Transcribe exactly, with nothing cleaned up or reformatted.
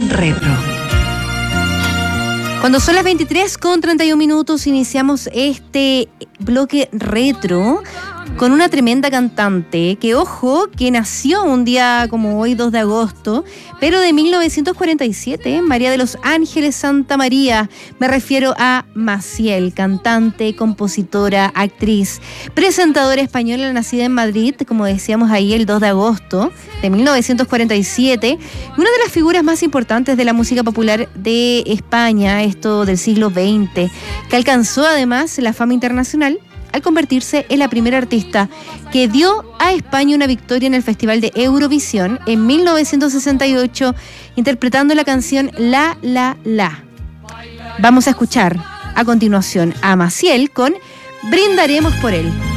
retro. Cuando son las veintitrés con treinta y un minutos, iniciamos este bloque retro con una tremenda cantante que, ojo, que nació un día como hoy, dos de agosto, pero de mil novecientos cuarenta y siete, María de los Ángeles Santa María. Me refiero a Maciel, cantante, compositora, actriz, presentadora española nacida en Madrid, como decíamos ahí, el dos de agosto de mil novecientos cuarenta y siete, una de las figuras más importantes de la música popular de España, esto del siglo veinte, que alcanzó además la fama internacional al convertirse en la primera artista que dio a España una victoria en el Festival de Eurovisión en mil novecientos sesenta y ocho, interpretando la canción La La La. Vamos a escuchar a continuación a Maciel con Brindaremos por él.